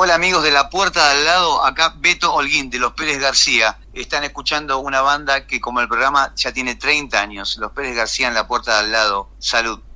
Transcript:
Hola amigos de La Puerta de Al Lado, acá Beto Holguín de Los Pérez García. Están escuchando una banda que como el programa ya tiene 30 años, Los Pérez García en La Puerta de Al Lado. Salud.